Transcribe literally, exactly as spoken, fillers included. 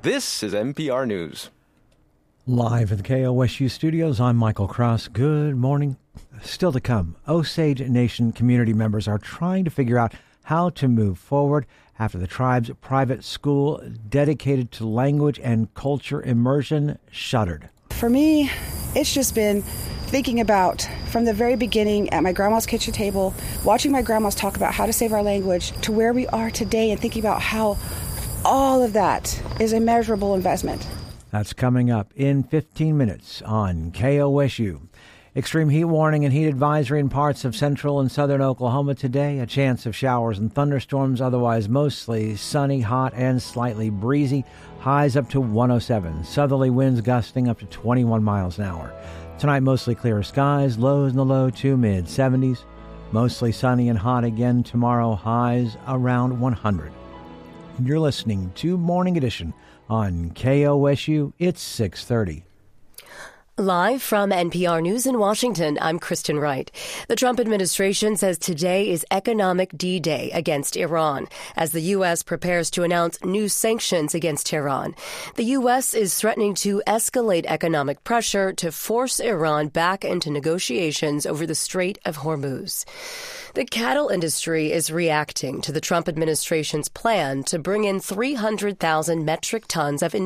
This is N P R News. Live at the K O S U studios, I'm Michael Cross. Good morning. Still to come, Osage Nation community members are trying to figure out how to move forward after the tribe's private school dedicated to language and culture immersion shuttered. For me, it's just been thinking about from the very beginning at my grandma's kitchen table, watching my grandmas talk about how to save our language to where we are today and thinking about how all of that is a measurable investment. That's coming up in fifteen minutes on K O S U. Extreme heat warning and heat advisory in parts of central and southern Oklahoma today. A chance of showers and thunderstorms, otherwise mostly sunny, hot, and slightly breezy. Highs up to one oh seven. Southerly winds gusting up to twenty-one miles an hour. Tonight, mostly clear skies. Lows in the low to mid seventies. Mostly sunny and hot again tomorrow. Highs around one hundred. You're listening to Morning Edition on K O S U. It's six thirty. Live from N P R News in Washington, I'm Kristen Wright. The Trump administration says today is Economic D-Day against Iran, as the U S prepares to announce new sanctions against Tehran. The U S is threatening to escalate economic pressure to force Iran back into negotiations over the Strait of Hormuz. The cattle industry is reacting to the Trump administration's plan to bring in three hundred thousand metric tons of